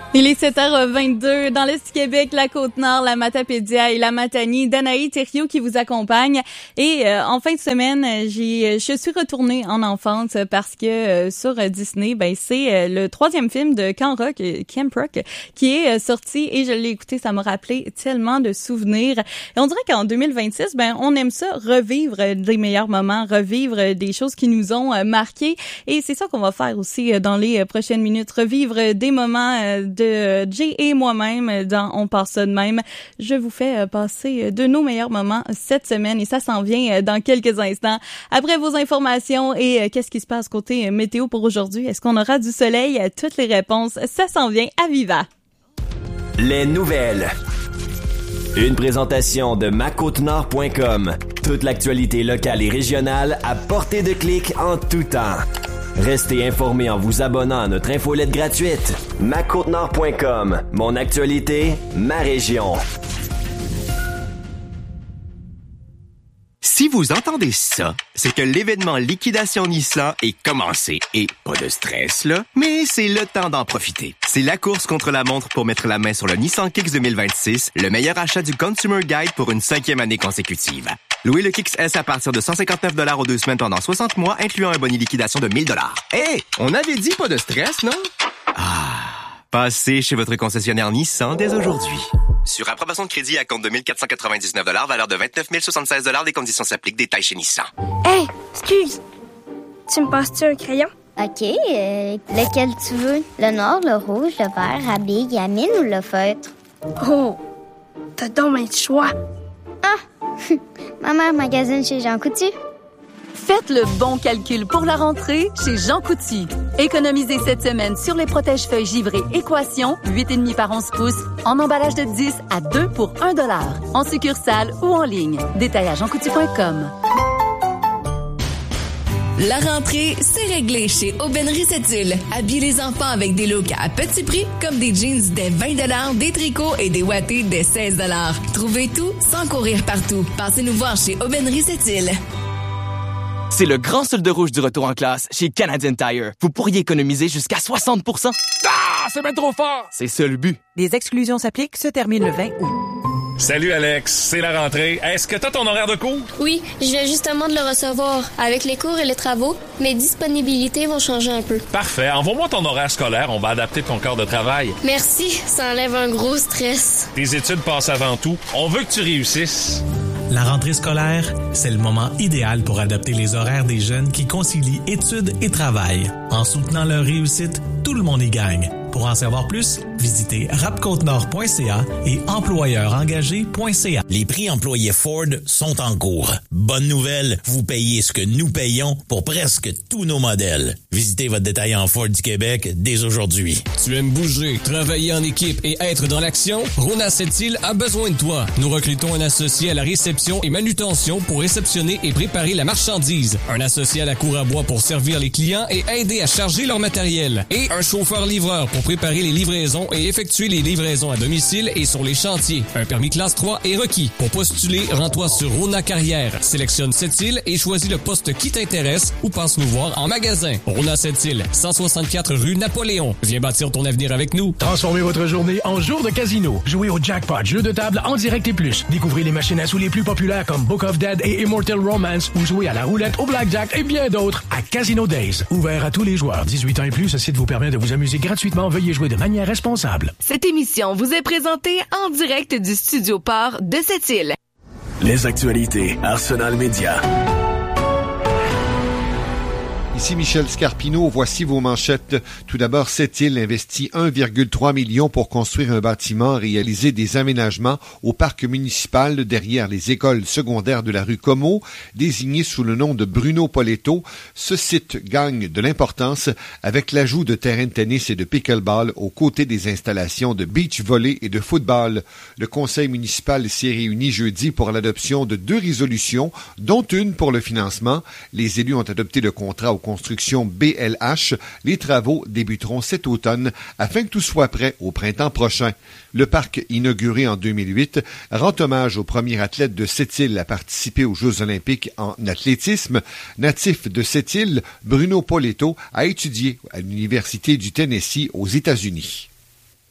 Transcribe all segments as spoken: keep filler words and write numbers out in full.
Il est sept heures vingt-deux dans l'Est du Québec, la Côte-Nord, la Matapédia et la Matanie. Danaï Thériault qui vous accompagne. Et euh, en fin de semaine, j'ai, je suis retournée en enfance parce que euh, sur Disney, ben c'est euh, le troisième film de Camp Rock, Camp Rock qui est euh, sorti et je l'ai écouté. Ça m'a rappelé tellement de souvenirs. Et on dirait qu'en deux mille vingt-six, ben on aime ça, revivre des meilleurs moments, revivre des choses qui nous ont euh, marqués. Et c'est ça qu'on va faire aussi euh, dans les prochaines minutes, revivre des moments euh, de de Jay et moi-même dans On passe ça de même. Je vous fais passer de nos meilleurs moments cette semaine et ça s'en vient dans quelques instants. Après vos informations et qu'est-ce qui se passe côté météo pour aujourd'hui? Est-ce qu'on aura du soleil? Toutes les réponses, ça s'en vient à Viva. Les nouvelles. Une présentation de ma côte nord point com. Toute l'actualité locale et régionale à portée de clic en tout temps. Restez informés en vous abonnant à notre infolette gratuite. ma côte nord point com. Mon actualité, ma région. Si vous entendez ça, c'est que l'événement Liquidation Nissan est commencé. Et pas de stress, là, mais c'est le temps d'en profiter. C'est la course contre la montre pour mettre la main sur le Nissan Kicks deux mille vingt-six, le meilleur achat du Consumer Guide pour une cinquième année consécutive. Louez le Kicks S à partir de cent cinquante-neuf dollars aux deux semaines pendant soixante mois, incluant un boni liquidation de mille dollars. Hé, on avait dit pas de stress, non? Ah, passez chez votre concessionnaire Nissan dès aujourd'hui. Sur approbation de crédit à compte de mille quatre cent quatre-vingt-dix-neuf dollars, valeur de vingt-neuf mille soixante-seize dollars, des conditions s'appliquent, détails chez Nissan. Hey, excuse! Tu me passes-tu un crayon? OK, euh, lequel tu veux? Le noir, le rouge, le vert, à bille, à mine ou le feutre? Oh, t'as donc un choix. Ah! Ma mère magasine chez Jean Coutu. Faites le bon calcul pour la rentrée chez Jean Coutu. Économisez cette semaine sur les protège-feuilles givrés Équation, huit virgule cinq par onze pouces, en emballage de dix à deux pour un dollar, en succursale ou en ligne. Détail à jean coutu point com. La rentrée, c'est réglé chez Aubainerie Sept-Îles. Habillez les enfants avec des looks à petit prix, comme des jeans dès vingt dollars, des tricots et des wattés dès seize dollars. Trouvez tout sans courir partout. Passez nous voir chez Aubainerie Sept-Îles. C'est le grand solde rouge du retour en classe chez Canadian Tire. Vous pourriez économiser jusqu'à soixante pour cent. Ah, c'est bien trop fort! C'est ça le but. Les exclusions s'appliquent, se terminent le vingt août. Salut Alex, c'est la rentrée. Est-ce que t'as ton horaire de cours? Oui, je viens justement de le recevoir. Avec les cours et les travaux, mes disponibilités vont changer un peu. Parfait, envoie-moi ton horaire scolaire, on va adapter ton corps de travail. Merci, ça enlève un gros stress. Tes études passent avant tout. On veut que tu réussisses. La rentrée scolaire, c'est le moment idéal pour adapter les horaires des jeunes qui concilient études et travail. En soutenant leur réussite, tout le monde y gagne. Pour en savoir plus, visitez rapcotenord point c a et employeurengagé point c a. Les prix employés Ford sont en cours. Bonne nouvelle, vous payez ce que nous payons pour presque tous nos modèles. Visitez votre détaillant Ford du Québec dès aujourd'hui. Tu aimes bouger, travailler en équipe et être dans l'action? Rona Sept-Îles a besoin de toi. Nous recrutons un associé à la réception et manutention pour réceptionner et préparer la marchandise. Un associé à la cour à bois pour servir les clients et aider à charger leur matériel. Et un chauffeur-livreur pour préparer les livraisons et effectuer les livraisons à domicile et sur les chantiers. Un permis classe trois est requis. Pour postuler, rends-toi sur Rona Carrière. Sélectionne Sept-Îles et choisis le poste qui t'intéresse ou passe nous voir en magasin. Rona Sept-Îles, cent soixante-quatre rue Napoléon. Viens bâtir ton avenir avec nous. Transformez votre journée en jour de casino. Jouez au jackpot, jeu de table en direct et plus. Découvrez les machines à sous les plus populaires comme Book of Dead et Immortal Romance ou jouez à la roulette, au blackjack et bien d'autres à Casino Days. Ouvert à tous les joueurs. dix-huit ans et plus, ce site vous permet de vous amuser gratuitement. Veuillez jouer de manière responsable. Cette émission vous est présentée en direct du Studio Port de Sept-Îles. Les actualités Arsenal Média. Ici Michel Scarpino, voici vos manchettes. Tout d'abord, Sept-Îles investit un virgule trois million pour construire un bâtiment, réaliser des aménagements au parc municipal derrière les écoles secondaires de la rue Comeau, désigné sous le nom de Bruno Poletto. Ce site gagne de l'importance avec l'ajout de terrains de tennis et de pickleball aux côtés des installations de beach volley et de football. Le conseil municipal s'est réuni jeudi pour l'adoption de deux résolutions, dont une pour le financement. Les élus ont adopté le contrat au construction B L H. Les travaux débuteront cet automne afin que tout soit prêt au printemps prochain. Le parc, inauguré en deux mille huit, rend hommage au premier athlète de Sept-Îles à participer aux Jeux olympiques en athlétisme. Natif de Sept-Îles, Bruno Poletto a étudié à l'Université du Tennessee aux États-Unis.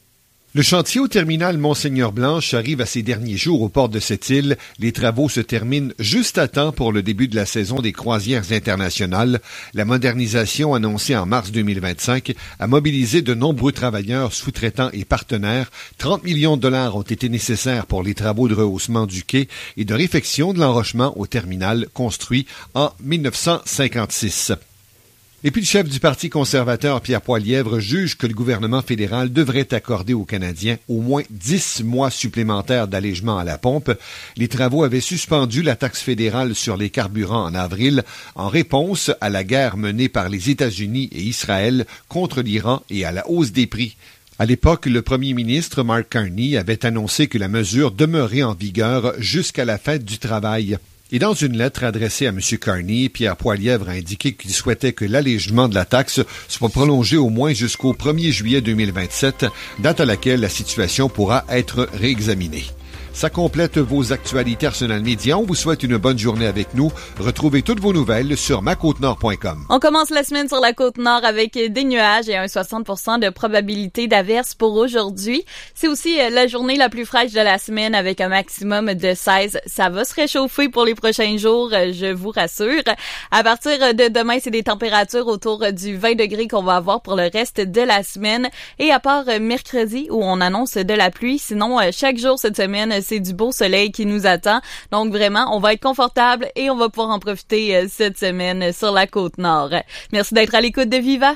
Le chantier au terminal Monseigneur-Blanche arrive à ses derniers jours au port de Sept-Îles. Les travaux se terminent juste à temps pour le début de la saison des croisières internationales. La modernisation annoncée en mars deux mille vingt-cinq a mobilisé de nombreux travailleurs, sous-traitants et partenaires. trente millions de dollars ont été nécessaires pour les travaux de rehaussement du quai et de réfection de l'enrochement au terminal construit en dix-neuf cent cinquante-six. Et puis le chef du Parti conservateur, Pierre Poilievre, juge que le gouvernement fédéral devrait accorder aux Canadiens au moins dix mois supplémentaires d'allègement à la pompe. Les travaux avaient suspendu la taxe fédérale sur les carburants en avril en réponse à la guerre menée par les États-Unis et Israël contre l'Iran et à la hausse des prix. À l'époque, le premier ministre Mark Carney avait annoncé que la mesure demeurait en vigueur jusqu'à la fête du travail. Et dans une lettre adressée à M. Carney, Pierre Poilievre a indiqué qu'il souhaitait que l'allègement de la taxe soit prolongé au moins jusqu'au premier juillet deux mille vingt-sept, date à laquelle la situation pourra être réexaminée. Ça complète vos actualités Arsenal Media. On vous souhaite une bonne journée avec nous. Retrouvez toutes vos nouvelles sur ma côte nord point com. On commence la semaine sur la Côte-Nord avec des nuages et un soixante pour cent de probabilité d'averse pour aujourd'hui. C'est aussi la journée la plus fraîche de la semaine avec un maximum de seize. Ça va se réchauffer pour les prochains jours, je vous rassure. À partir de demain, c'est des températures autour du vingt degrés qu'on va avoir pour le reste de la semaine. Et à part mercredi où on annonce de la pluie, sinon chaque jour cette semaine, c'est du beau soleil qui nous attend. Donc vraiment, on va être confortable et on va pouvoir en profiter cette semaine sur la Côte-Nord. Merci d'être à l'écoute de Viva.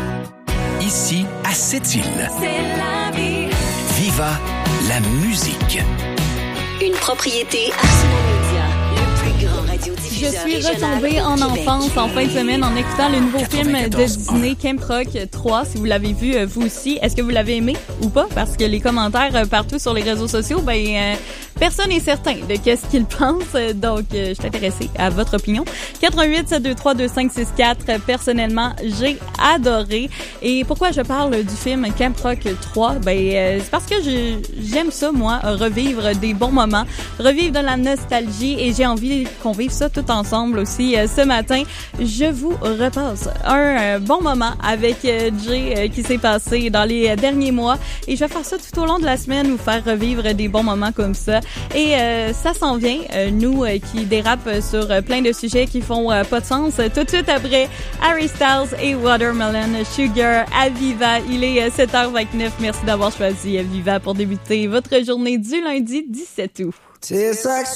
Ici, à Sept-Îles. C'est la vie. Viva la musique. Une propriété Arsenal Media, le plus grand radiodiffuseur Je suis retombée en enfance en fin de semaine en écoutant le nouveau film de Disney, Camp Rock trois. Si vous l'avez vu, vous aussi, est-ce que vous l'avez aimé ou pas? Parce que les commentaires partout sur les réseaux sociaux, ben euh, personne n'est certain de qu'est-ce qu'ils pensent. Donc, euh, je suis intéressée à votre opinion. quatre un huit sept deux trois deux cinq six quatre. Personnellement, j'ai adoré. Et pourquoi je parle du film Camp Rock trois? Ben, euh, c'est parce que je, j'aime ça, moi, revivre des bons moments, revivre de la nostalgie, et j'ai envie qu'on vive ça tout ensemble aussi. Euh, ce matin, je vous repasse un euh, bon moment avec euh, Jay euh, qui s'est passé dans les derniers mois, et je vais faire ça tout au long de la semaine, vous faire revivre des bons moments comme ça. Et euh, ça s'en vient, euh, nous euh, qui dérapent sur euh, plein de sujets qui font euh, pas de sens. Tout de suite après, Harry Styles et Watermelon Sugar à Viva. Il est euh, sept heures vingt-neuf. Merci d'avoir choisi Viva pour débuter votre journée du lundi dix-sept août.